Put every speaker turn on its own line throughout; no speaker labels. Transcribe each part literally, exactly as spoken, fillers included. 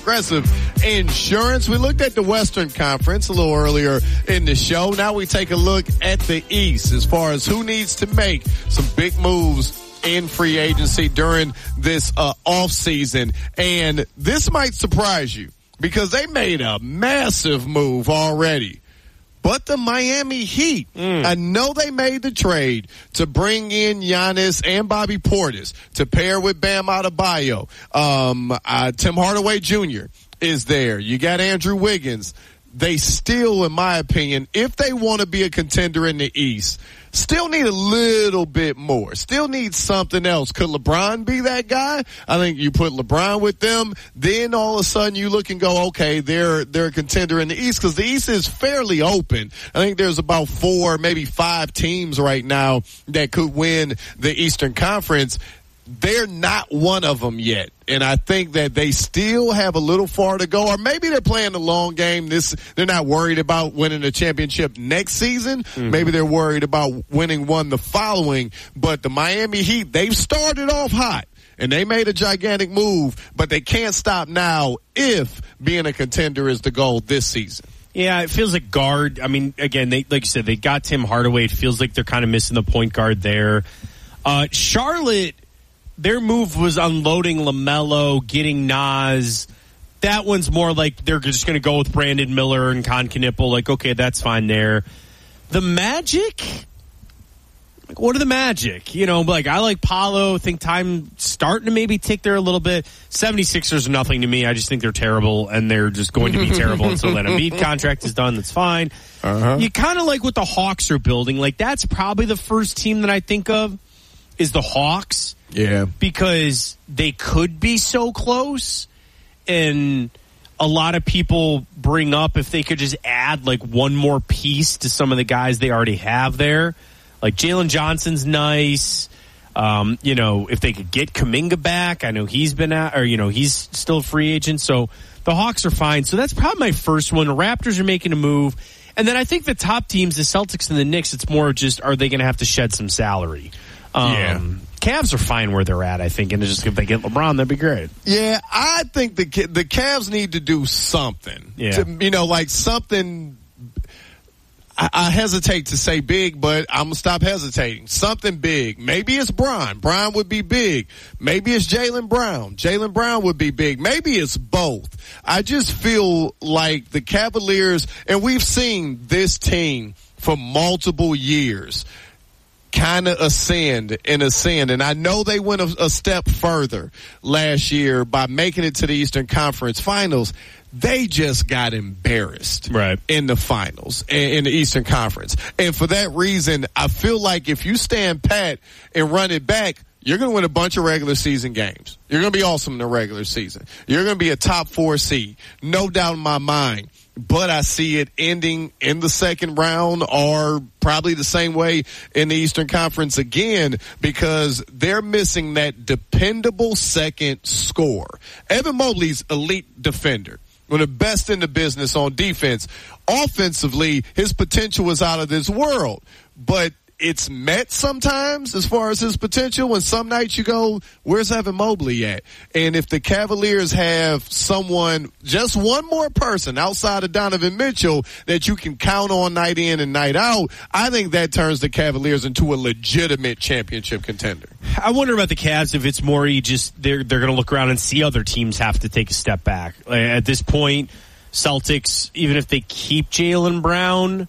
Progressive Insurance. We looked at the Western Conference a little earlier in the show. Now we take a look at the East as far as who needs to make some big moves in free agency during this uh, off season. And this might surprise you because they made a massive move already. But the Miami Heat, mm. I know they made the trade to bring in Giannis and Bobby Portis to pair with Bam Adebayo. Um, uh, Tim Hardaway Junior is there. You got Andrew Wiggins. They still, in my opinion, if they want to be a contender in the East, still need a little bit more. Still need something else. Could LeBron be that guy? I think you put LeBron with them, then all of a sudden you look and go, okay, they're they're a contender in the East because the East is fairly open. I think there's about four, maybe five teams right now that could win the Eastern Conference. They're not one of them yet. And I think that they still have a little far to go, or maybe they're playing the long game. This, they're not worried about winning a championship next season. Mm-hmm. Maybe they're worried about winning one the following. But the Miami Heat, they've started off hot and they made a gigantic move, but they can't stop now if being a contender is the goal this season.
Yeah, it feels like guard. I mean, again, they, like you said, they got Tim Hardaway. It feels like they're kind of missing the point guard there. Uh, Charlotte, their move was unloading LaMelo, getting Nas. That one's more like they're just going to go with Brandon Miller and Con Knipple. Like, okay, that's fine there. The Magic? Like, what are the Magic? You know, like, I like Paolo. Think time starting to maybe tick there a little bit. seventy-sixers are nothing to me. I just think they're terrible, and they're just going to be terrible until that Embiid contract is done. That's fine. Uh-huh. You kind of like what the Hawks are building. Like, that's probably the first team that I think of is the Hawks.
Yeah.
Because they could be so close, and a lot of people bring up if they could just add like one more piece to some of the guys they already have there. Like Jalen Johnson's nice. Um, you know, if they could get Kuminga back, I know he's been out, or, you know, he's still a free agent. So the Hawks are fine. So that's probably my first one. The Raptors are making a move. And then I think the top teams, the Celtics and the Knicks, it's more just, are they going to have to shed some salary? Um, yeah. Cavs are fine where they're at, I think, and it's just if they get LeBron, that'd be great.
Yeah, I think the the Cavs need to do something.
Yeah.
To, you know, like something. I, I hesitate to say big, but I'm gonna stop hesitating. Something big. Maybe it's Bron. Bron would be big. Maybe it's Jaylen Brown. Jaylen Brown would be big. Maybe it's both. I just feel like the Cavaliers, and we've seen this team for multiple years, kind of ascend and ascend. And I know they went a, a step further last year by making it to the Eastern Conference Finals. They just got embarrassed
right.
in the finals, in the Eastern Conference. And for that reason, I feel like if you stand pat and run it back, you're going to win a bunch of regular season games. You're going to be awesome in the regular season. You're going to be a top four seed. No doubt in my mind. But I see it ending in the second round or probably the same way in the Eastern Conference again because they're missing that dependable second scorer. Evan Mobley's elite defender. One of the best in the business on defense. Offensively, his potential is out of this world. But it's met sometimes as far as his potential. And some nights you go, where's Evan Mobley at? And if the Cavaliers have someone, just one more person outside of Donovan Mitchell that you can count on night in and night out, I think that turns the Cavaliers into a legitimate championship contender.
I wonder about the Cavs if it's more you just they're they're going to look around and see other teams have to take a step back. Like at this point, Celtics, even if they keep Jaylen Brown,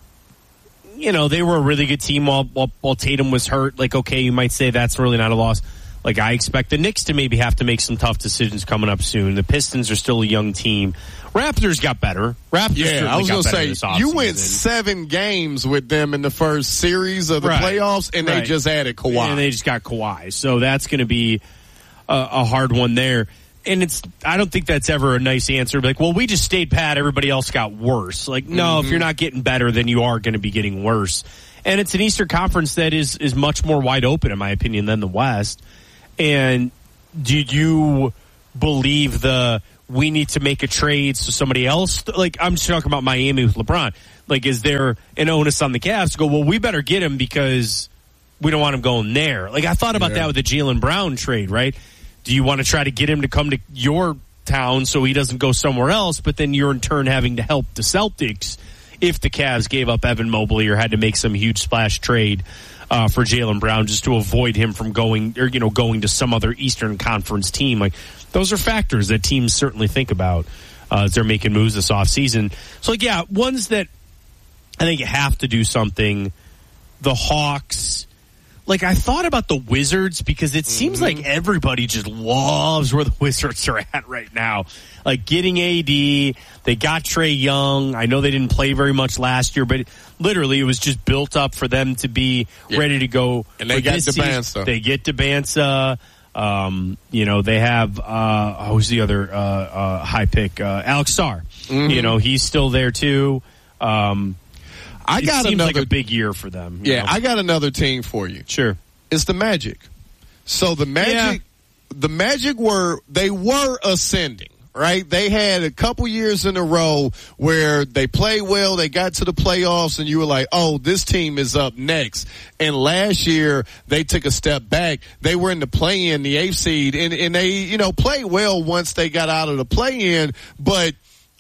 you know, they were a really good team while, while while Tatum was hurt. Like, okay, you might say that's really not a loss. Like, I expect the Knicks to maybe have to make some tough decisions coming up soon. The Pistons are still a young team. Raptors got better. Raptors
yeah, I was
going
to say, you went seven games with them in the first series of the
right.
playoffs, and
right.
they just added Kawhi.
And they just got Kawhi. So that's going to be a, a hard one there. And it's, I don't think that's ever a nice answer. Like, well, we just stayed pat. Everybody else got worse. Like, no, mm-hmm. if you're not getting better, then you are going to be getting worse. And it's an Eastern Conference that is, is much more wide open, in my opinion, than the West. And do you believe the, we need to make a trade so somebody else, like, I'm just talking about Miami with LeBron. Like, is there an onus on the Cavs to go, well, we better get him because we don't want him going there? Like, I thought about yeah. that with the Jaylen Brown trade, right? Do you want to try to get him to come to your town so he doesn't go somewhere else, but then you're in turn having to help the Celtics if the Cavs gave up Evan Mobley or had to make some huge splash trade uh, for Jaylen Brown just to avoid him from going or, you know, going to some other Eastern Conference team. Like, those are factors that teams certainly think about uh, as they're making moves this offseason. So, like, yeah, ones that I think you have to do something. The Hawks. Like, I thought about the Wizards because it seems mm-hmm. like everybody just loves where the Wizards are at right now. Like, getting A D, they got Trae Young. I know they didn't play very much last year, but literally it was just built up for them to be yeah. ready to go.
And they got Debansa.
They get Debansa. Um, you know, they have, uh, who's the other uh, uh, high pick? Uh, Alex Sarr. Mm-hmm. You know, he's still there too. Um
I got
it seems
another
like a big year for them.
Yeah,
know?
I got another team for you.
Sure,
it's the Magic. So the Magic, yeah. the Magic were they were ascending, right? They had a couple years in a row where they played well, they got to the playoffs, and you were like, "Oh, this team is up next." And last year they took a step back. They were in the play-in, the eighth seed, and and they you know played well once they got out of the play-in, but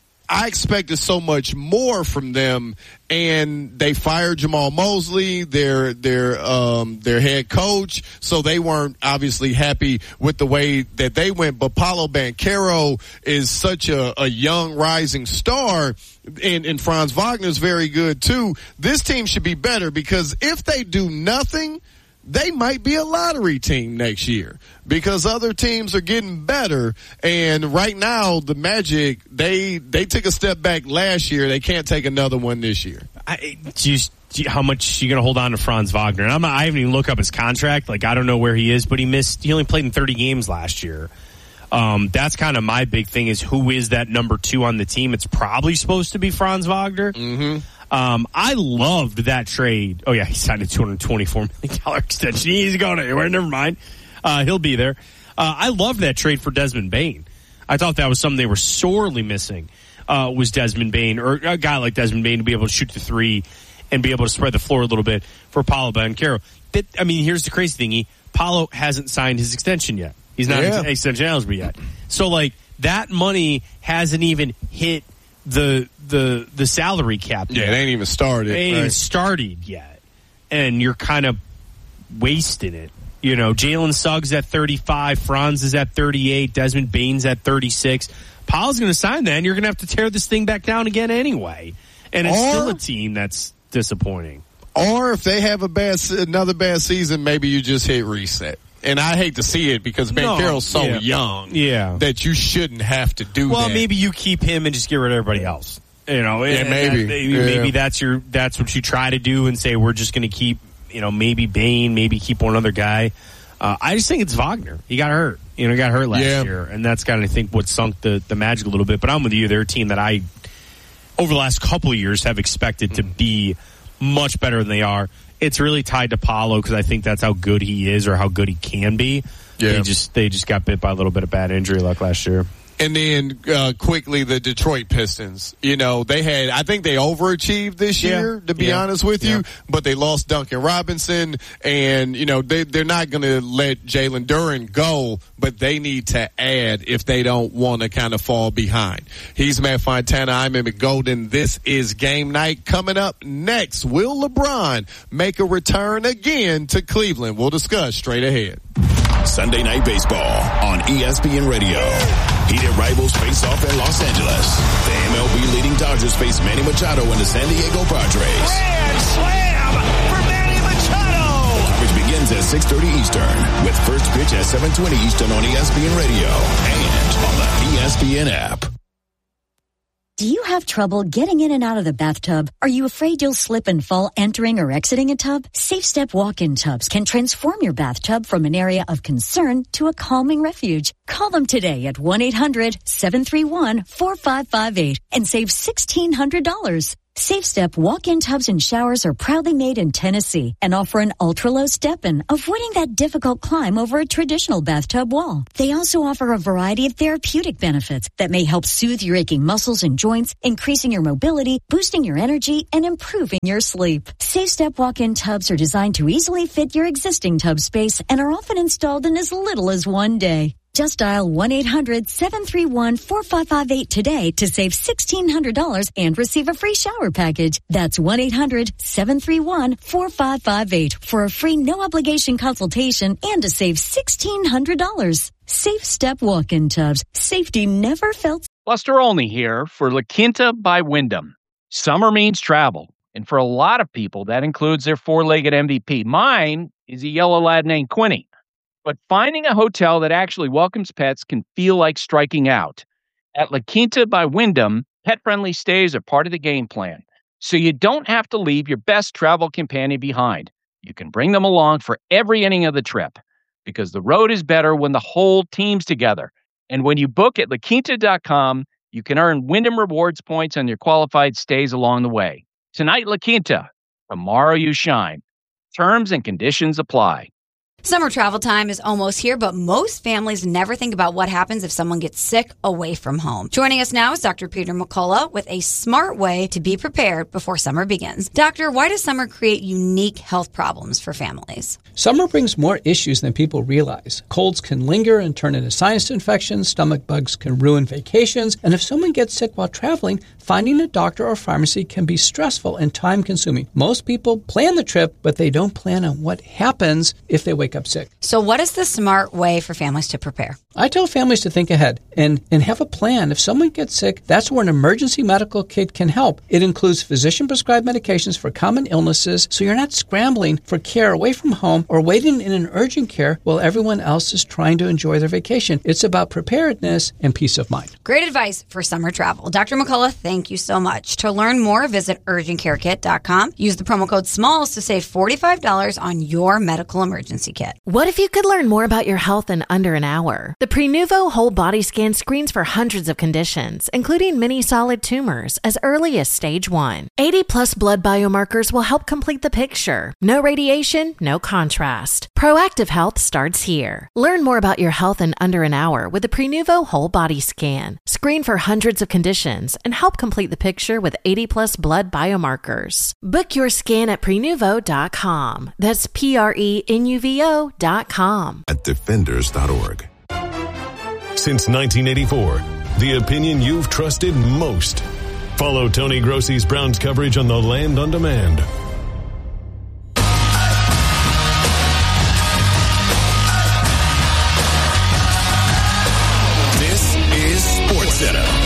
I expected so much more from them, and they fired Jamal Mosley, their their um, their head coach, so they weren't obviously happy with the way that they went. But Paolo Banchero is such a, a young rising star, and, and Franz Wagner's very good too. This team should be better because if they do nothing, they might be a lottery team next year because other teams are getting better. And right now, the Magic, they they took a step back last year. They can't take another one this year.
I, just how much you going to hold on to Franz Wagner? And I'm not, I haven't even looked up his contract. Like, I don't know where he is, but he missed. He only played in thirty games last year. Um, that's kind of my big thing is who is that number two on the team? It's probably supposed to be Franz Wagner.
Mm-hmm.
Um, I loved that trade. Oh, yeah, he signed a two hundred twenty-four million dollars extension. He's going anywhere. Never mind. Uh, he'll be there. Uh, I loved that trade for Desmond Bane. I thought that was something they were sorely missing, uh, was Desmond Bane, or a guy like Desmond Bane to be able to shoot the three and be able to spread the floor a little bit for Paolo Banchero. But, I mean, here's the crazy thing. He, Paolo hasn't signed his extension yet. He's not yeah. extension eligible yet. So, like, that money hasn't even hit the the the salary cap yet.
Yeah, it ain't even started.
It ain't
right?
even started yet. And you're kind of wasting it. You know, Jalen Suggs at thirty-five, Franz is at thirty-eight, Desmond Bane's at thirty-six. Paul's going to sign that, and you're going to have to tear this thing back down again anyway. And it's or, still a team that's disappointing.
Or if they have a bad another bad season, maybe you just hit reset. And I hate to see it because Banchero's
no,
so
yeah.
young
yeah.
that you shouldn't have to do
well,
that.
Well, maybe you keep him and just get rid of everybody else. You know,
yeah,
and
maybe.
That, maybe,
yeah.
maybe that's your that's what you try to do and say we're just going to keep, you know, maybe Bane, maybe keep one other guy. Uh, I just think it's Wagner. He got hurt. You know, he got hurt last
yeah.
year, and that's kind of I think what sunk the the Magic a little bit. But I'm with you. They're a team that I over the last couple of years have expected to be much better than they are. It's really tied to Paolo because I think that's how good he is or how good he can be. Yeah. They just they just got bit by a little bit of bad injury luck last year.
And then uh, quickly, the Detroit Pistons. You know, they had, I think they overachieved this
yeah.
year, to be
yeah.
honest with you, yeah. but they lost Duncan Robinson, and, you know, they, they're not going to let Jalen Duren go, but they need to add if they don't want to kind of fall behind. He's Matt Fontana. I'm Emmett Golden. This is Game Night. Coming up next, will LeBron make a return again to Cleveland? We'll discuss straight ahead.
Sunday Night Baseball on E S P N Radio. Heated rivals face off in Los Angeles. The M L B leading Dodgers face Manny Machado and the San Diego Padres.
Grand slam for Manny Machado.
Coverage begins at six thirty Eastern with first pitch at seven twenty Eastern on E S P N Radio and on the E S P N app.
Do you have trouble getting in and out of the bathtub? Are you afraid you'll slip and fall entering or exiting a tub? Safe Step walk-in tubs can transform your bathtub from an area of concern to a calming refuge. Call them today at one eight hundred seven three one four five five eight and save sixteen hundred dollars. Safe Step walk-in tubs and showers are proudly made in Tennessee and offer an ultra-low step-in, avoiding that difficult climb over a traditional bathtub wall. They also offer a variety of therapeutic benefits that may help soothe your aching muscles and joints, increasing your mobility, boosting your energy, and improving your sleep. Safe Step walk-in tubs are designed to easily fit your existing tub space and are often installed in as little as one day. Just dial one eight hundred seven three one four five five eight today to save sixteen hundred dollars and receive a free shower package. That's one eight hundred seven three one four five five eight for a free no-obligation consultation and to save sixteen hundred dollars. Safe Step Walk-In Tubs. Safety never felt.
Buster Olney here for La Quinta by Wyndham. Summer means travel, and for a lot of people, that includes their four-legged M V P. Mine is a yellow lad named Quinny. But finding a hotel that actually welcomes pets can feel like striking out. At La Quinta by Wyndham, pet-friendly stays are part of the game plan, so you don't have to leave your best travel companion behind. You can bring them along for every inning of the trip, because the road is better when the whole team's together. And when you book at la quinta dot com, you can earn Wyndham Rewards points on your qualified stays along the way. Tonight, La Quinta. Tomorrow, you shine. Terms and conditions apply.
Summer travel time is almost here, but most families never think about what happens if someone gets sick away from home. Joining us now is Doctor Peter McCullough with a smart way to be prepared before summer begins. Doctor, why does summer create unique health problems for families?
Summer brings more issues than people realize. Colds can linger and turn into sinus infections, stomach bugs can ruin vacations, and if someone gets sick while traveling, finding a doctor or pharmacy can be stressful and time-consuming. Most people plan the trip, but they don't plan on what happens if they wake up sick.
So what is the smart way for families to prepare?
I tell families to think ahead and, and have a plan. If someone gets sick, that's where an emergency medical kit can help. It includes physician-prescribed medications for common illnesses, so you're not scrambling for care away from home or waiting in an urgent care while everyone else is trying to enjoy their vacation. It's about preparedness and peace of mind.
Great advice for summer travel. Doctor McCullough, thank you so much. To learn more, visit urgent care kit dot com. Use the promo code SMALLS to save forty-five dollars on your medical emergency kit.
What if you could learn more about your health in under an hour? The Prenuvo Whole Body Scan screens for hundreds of conditions, including many solid tumors, as early as stage one. eighty plus blood biomarkers will help complete the picture. No radiation, no contrast. Proactive health starts here. Learn more about your health in under an hour with the Prenuvo Whole Body Scan. Screen for hundreds of conditions and help complete the picture with eighty plus blood biomarkers. Book your scan at prenuvo dot com. That's P R E N U V O dot com.
At defenders dot org. Since nineteen eighty-four, the opinion you've trusted most. Follow Tony Grossi's Browns coverage on the Land on Demand.
This is SportsCenter.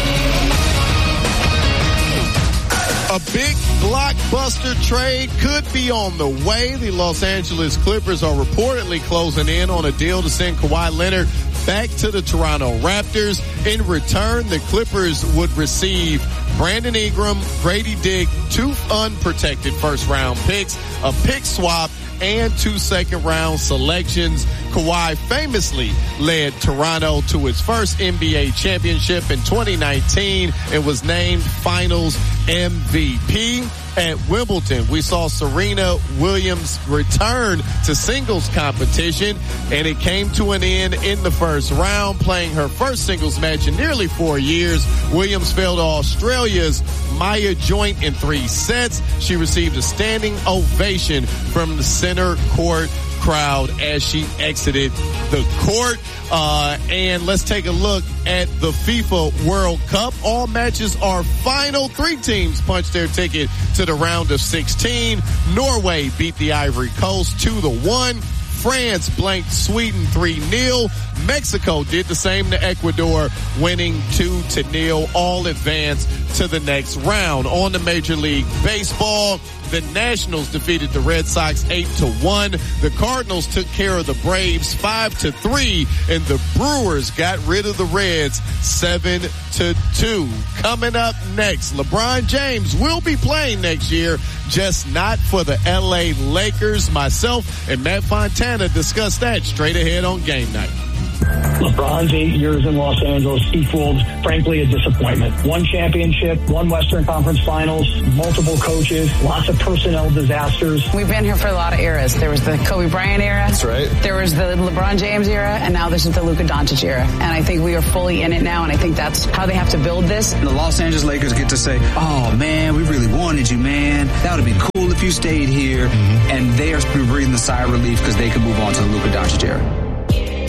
A big blockbuster trade could be on the way. The Los Angeles Clippers are reportedly closing in on a deal to send Kawhi Leonard back to the Toronto Raptors. In return, the Clippers would receive Brandon Ingram, Grady Dick, two unprotected first-round picks, a pick swap, and two second-round selections. Kawhi famously led Toronto to its first N B A championship in twenty nineteen and was named Finals M V P. At Wimbledon, we saw Serena Williams return to singles competition, and it came to an end in the first round. Playing her first singles match in nearly four years, Williams fell to Australia's Maya Joint in three sets. She received a standing ovation from the center court crowd as she exited the court. Uh, and let's take a look at the FIFA World Cup. All matches are final. Three teams punched their ticket to the round of sixteen. Norway beat the Ivory Coast two to one. France blanked Sweden three nil. Mexico did the same to Ecuador, winning two to nil. All advanced to the next round. On to Major League Baseball, the Nationals defeated the Red Sox eight to one. The Cardinals took care of the Braves five to three, and the Brewers got rid of the Reds seven to two. Coming up next, LeBron James will be playing next year, just not for the L A Lakers. Myself and Matt Fontana discuss that straight ahead on Game Night.
LeBron's eight years in Los Angeles equaled, frankly, a disappointment. One championship, one Western Conference Finals, multiple coaches, lots of personnel disasters.
We've been here for a lot of eras. There was the Kobe Bryant era.
That's right.
There was the LeBron James era, and now this is the Luka Doncic era. And I think we are fully in it now, and I think that's how they have to build this.
The Los Angeles Lakers get to say, oh, man, we really wanted you, man. That would have been cool if you stayed here. Mm-hmm. And they are breathing the sigh of relief because they can move on to the Luka Doncic era.